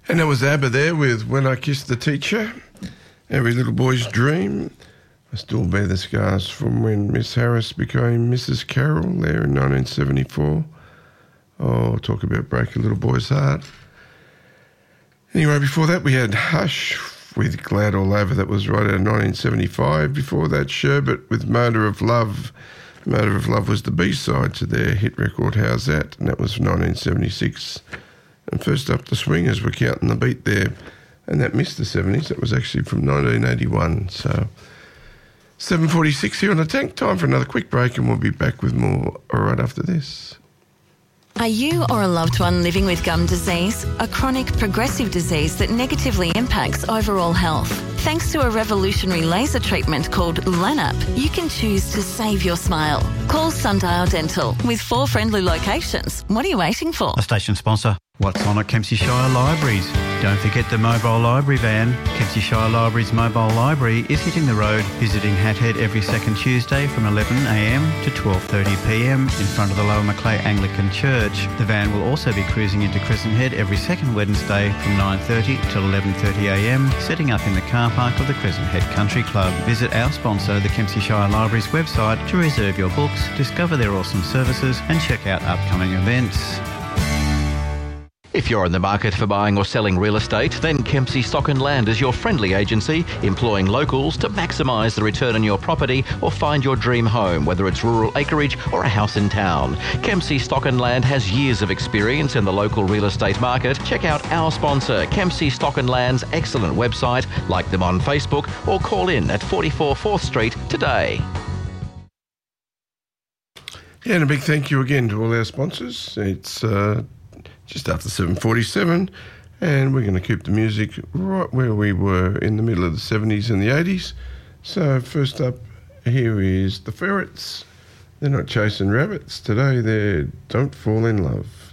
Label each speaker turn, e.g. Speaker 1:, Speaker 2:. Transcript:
Speaker 1: And that was ABBA there with When I Kissed the Teacher, Every Little Boy's Dream. I still bear the scars from when Miss Harris became Mrs. Carroll there in 1974. Oh, talk about break a little boy's heart. Anyway, before that we had Hush with Glad All Over. That was right out of 1975. Before that, Sherbet with Motor of Love. Motor of Love was the B-side to their hit record How's That? And that was from 1976. And first up, the Swingers were counting the beat there, and that missed the 70s. That was actually from 1981. So 7:46 here on The Tank. Time for another quick break, and we'll be back with more right after this.
Speaker 2: Are you or a loved one living with gum disease, a chronic progressive disease that negatively impacts overall health? Thanks to a revolutionary laser treatment called LANAP, you can choose to save your smile. Call Sundial Dental with 4 friendly locations. What are you waiting for?
Speaker 3: A station sponsor. What's on at Kempsey Shire Libraries? Don't forget the mobile library van. Kempsey Shire Libraries mobile library is hitting the road, visiting Hathead every second Tuesday from 11am to 12:30pm in front of the Lower Macleay Anglican Church. The van will also be cruising into Crescent Head every second Wednesday from 9:30 till 11:30am, setting up in the car park of the Crescent Head Country Club. Visit our sponsor, the Kempsey Shire Libraries website, to reserve your books, discover their awesome services and check out upcoming events.
Speaker 4: If you're in the market for buying or selling real estate, then Kempsey Stock and Land is your friendly agency, employing locals to maximise the return on your property or find your dream home, whether it's rural acreage or a house in town. Kempsey Stock and Land has years of experience in the local real estate market. Check out our sponsor, Kempsey Stock and Land's excellent website, like them on Facebook, or call in at 44 4th Street today.
Speaker 1: Yeah, and a big thank you again to all our sponsors. It's just after 7:47, and we're going to keep the music right where we were in the middle of the 70s and the 80s. So first up here is the Ferrets. They're not chasing rabbits. Today they're Don't Fall in Love.